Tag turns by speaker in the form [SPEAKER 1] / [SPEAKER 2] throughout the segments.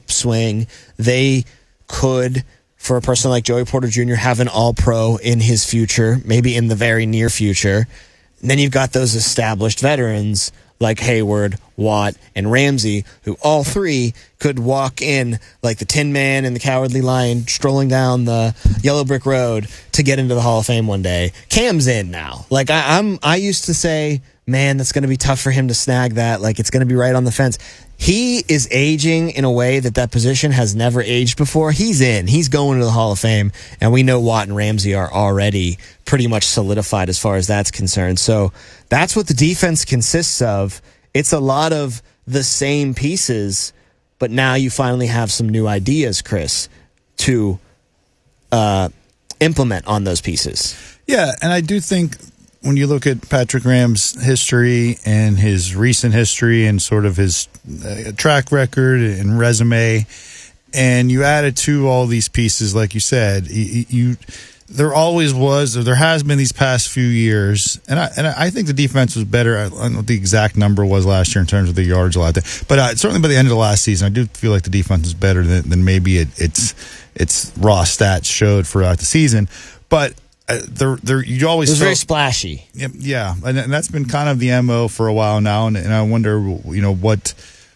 [SPEAKER 1] upswing. They could, for a person like Joey Porter Jr., have an all-pro in his future, maybe in the very near future. And then you've got those established veterans like Hayward, Watt, and Ramsey, who all three could walk in like the Tin Man and the Cowardly Lion strolling down the yellow brick road to get into the Hall of Fame one day. Cam's in now. Like I used to say, man, that's going to be tough for him to snag that. Like it's going to be right on the fence. He is aging in a way that position has never aged before. He's in. He's going to the Hall of Fame, and we know Watt and Ramsey are already pretty much solidified as far as that's concerned. So that's what the defense consists of. It's a lot of the same pieces, but now you finally have some new ideas, Chris, to implement on those pieces.
[SPEAKER 2] Yeah, and I do think when you look at Patrick Graham's history and his recent history and sort of his track record and resume, and you added to all these pieces, like you said, there always was, or there has been these past few years, and I think the defense was better. I don't know what the exact number was last year in terms of the yards allowed, but certainly by the end of the last season, I do feel like the defense is better than maybe its raw stats showed throughout the season, but. You always
[SPEAKER 1] it was very splashy.
[SPEAKER 2] Yeah, and that's been kind of the MO for a while now, and I wonder, what,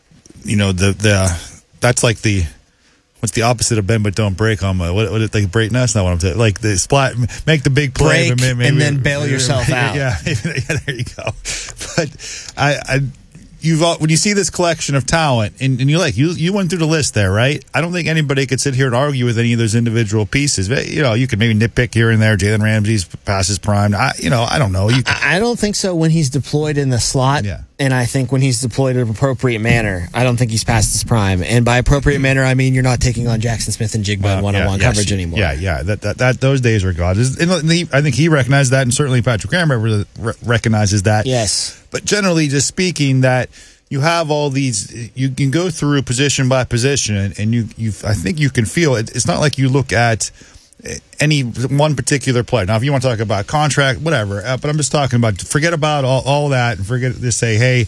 [SPEAKER 2] that's like what's the opposite of bend but don't break on my what it like break? No, that's not what I'm saying. Like the splat, make the big play,
[SPEAKER 1] break, and then bail yourself out.
[SPEAKER 2] Yeah, there you go. But when you see this collection of talent, and you went through the list there, right? I don't think anybody could sit here and argue with any of those individual pieces. You could maybe nitpick here and there. Jalen Ramsey's past his prime. I don't know.
[SPEAKER 1] I don't think so when he's deployed in the slot.
[SPEAKER 2] Yeah.
[SPEAKER 1] And I think when he's deployed in an appropriate manner, I don't think he's past his prime. And by appropriate manner, I mean you're not taking on Jackson Smith and Jigba in one-on-one coverage anymore.
[SPEAKER 2] Yeah. That those days are gone. I think he recognized that, and certainly Patrick Graham recognizes that.
[SPEAKER 1] Yes.
[SPEAKER 2] But generally, just speaking, that you have all these, you can go through position by position, and I think you can feel it. It's not like you look at any one particular player. Now, if you want to talk about contract, whatever, but I'm just talking about, forget about all that and forget to say, hey,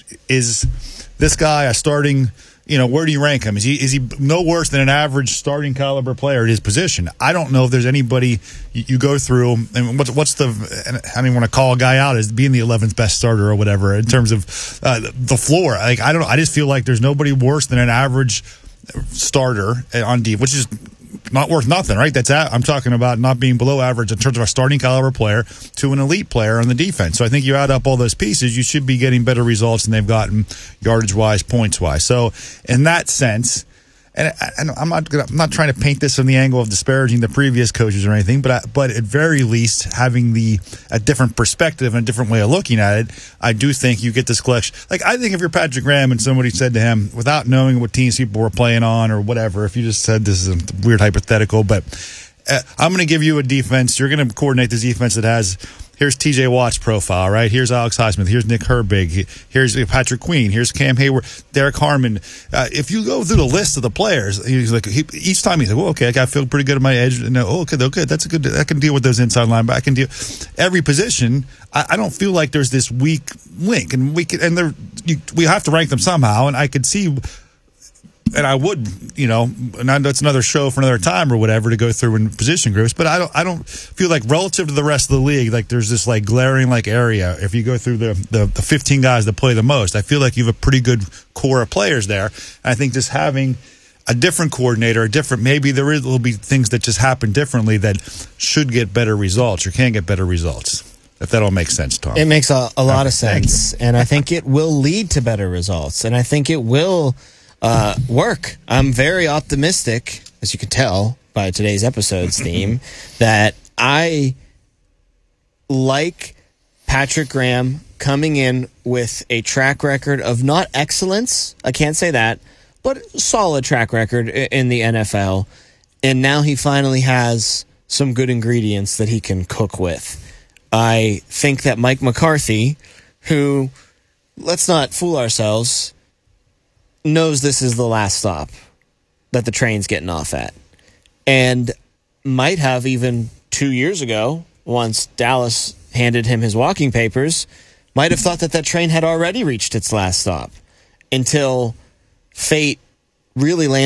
[SPEAKER 2] is this guy a starting, where do you rank him? Is he no worse than an average starting caliber player at his position? I don't know if there's anybody you go through, and what's the, I don't want to call a guy out as being the 11th best starter or whatever in terms of the floor. Like, I don't know. I just feel like there's nobody worse than an average starter on D, which is not worth nothing, right? I'm talking about not being below average in terms of a starting caliber player to an elite player on the defense. So I think you add up all those pieces, you should be getting better results than they've gotten yardage-wise, points-wise. So in that sense, and I'm not trying to paint this from the angle of disparaging the previous coaches or anything, but at very least having a different perspective and a different way of looking at it, I do think you get this collection. Like, I think if you're Patrick Graham and somebody said to him, without knowing what teams people were playing on or whatever, if you just said, this is a weird hypothetical, but I'm going to give you a defense, you're going to coordinate this defense that has, here's TJ Watt's profile, right? Here's Alex Highsmith. Here's Nick Herbig. Here's Patrick Queen. Here's Cam Hayward. Derek Harmon. If you go through the list of the players, he's like, each time he's like, well, okay, I feel pretty good at my edge. No, okay, that's a good. I can deal with those inside linebackers. I can deal every position. I don't feel like there's this weak link, and we have to rank them somehow. And I could see. And I would, and that's another show for another time or whatever to go through in position groups. But I don't feel like relative to the rest of the league, like there's this like glaring like area. If you go through the 15 guys that play the most, I feel like you have a pretty good core of players there. And I think just having a different coordinator, maybe will be things that just happen differently that should get better results or can get better results. If that all makes sense, Tom.
[SPEAKER 1] It makes a lot of sense, and I think it will lead to better results, and I think it will. Work. I'm very optimistic, as you can tell by today's episode's theme, that I like Patrick Graham coming in with a track record of not excellence, I can't say that, but solid track record in the NFL, and now he finally has some good ingredients that he can cook with. I think that Mike McCarthy, who, let's not fool ourselves, knows this is the last stop that the train's getting off at. And might have even 2 years ago, once Dallas handed him his walking papers, might have thought that train had already reached its last stop until fate really landed